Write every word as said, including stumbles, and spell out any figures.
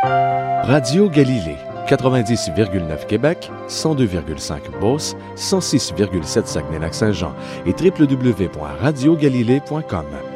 Radio Galilée, quatre-vingt-dix virgule neuf Québec, cent deux virgule cinq Beauce, cent six virgule sept Saguenay-Lac-Saint-Jean et w w w point radio galilée point com.